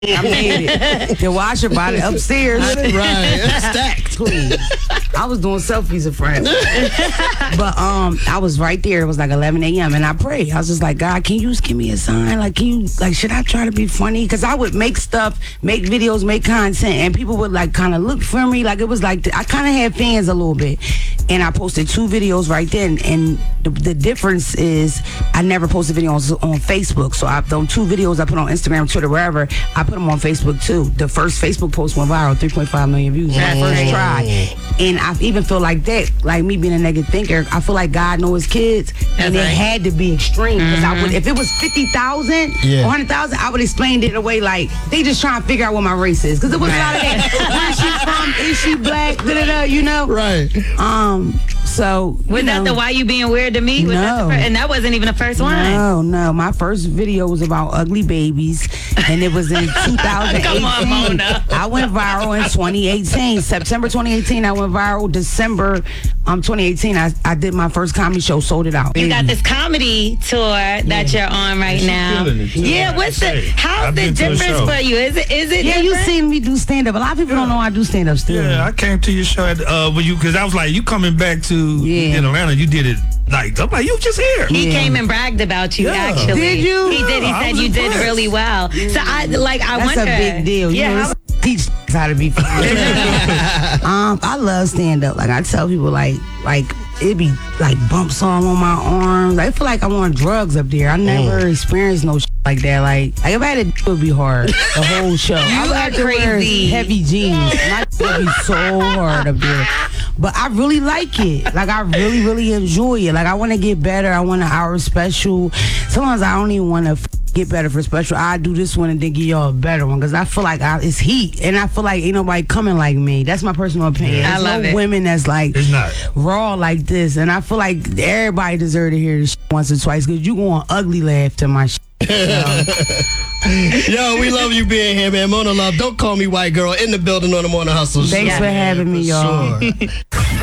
I made it. The washer body upstairs. Right. Stacked. Please. I was doing selfies in front. But I was right there. It was like 11 a.m. and I prayed. I was just like, God, can you just give me a sign? Like, should I try to be funny? Because I would make stuff, make videos, make content, and people would like kind of look for me. Like, it was like, I kind of had fans a little bit. And I posted 2 videos right then. And the difference is I never posted videos on Facebook. So those 2 videos I put on Instagram, Twitter, wherever, I put them on Facebook too. The first Facebook post went viral, 3.5 million views. My first try. And I even feel like that, like me being a negative thinker, I feel like God knows his kids, and it had to be extreme. Because I would, if it was 50,000 or 100,000, I would explain it in a way like they just trying to figure out what my race is. Because it was a lot of that. Where is she from? Is she black? Da-da-da, you know? Right. So was that the Why You Being Weird to Me? Was No. that and that wasn't even the first one. No. My first video was about ugly babies, and it was in 2018. Come on, Mona. I went viral in 2018. September 2018, I went viral. December 2018, I did my first comedy show, sold it out. You got this comedy tour that you're on right now. Yeah, how's the difference for you? Is it Yeah, you different? seen me do stand-up. A lot of people don't know I do stand-up still. Yeah, I came to your show at, because I was like, you coming back to in Atlanta, you did it like, I'm like, you just here. He came and bragged about you, actually. Did you? He did. He I said was you did impressed. really well. So I That's wonder. a big deal. You know, teach how to be funny. I love stand-up. Like, I tell people, like it be like bumps all on my arms. I feel like I'm on drugs up there. I never experienced no like that. Like if I had to do it, would be hard. The whole show. I would have to wear crazy. heavy jeans. My would be so hard up there. But I really like it. Like, I really, really enjoy it. Like, I want to get better. I want an hour special. Sometimes I don't even want to get better for special. I do this one and then give y'all a better one because I feel like it's heat. And I feel like ain't nobody coming like me. That's my personal opinion. I There's love no it. women that's like It's not. raw like this. And I feel like everybody deserve to hear this once or twice because you going ugly laugh to my Yo, we love you being here, man. Mona Love, Don't Call Me White Girl, in the building on the Morning Hustle. Thanks for having me, y'all. Sure.